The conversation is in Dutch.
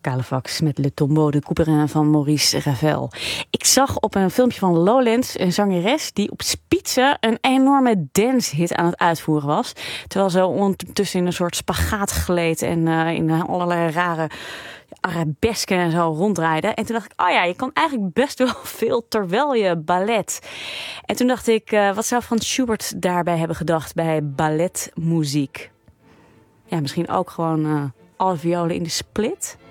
Calefax met Le Tombeau de Couperin van Maurice Ravel. Ik zag op een filmpje van Lowlands een zangeres die op Spitze een enorme dancehit aan het uitvoeren was. Terwijl ze ondertussen in een soort spagaat gleed en in allerlei rare arabesken en zo ronddraaide. En toen dacht ik, oh ja, je kan eigenlijk best wel veel terwijl je ballet. En toen dacht ik, wat zou Frans Schubert daarbij hebben gedacht bij balletmuziek? Ja, misschien ook gewoon alle violen in de split.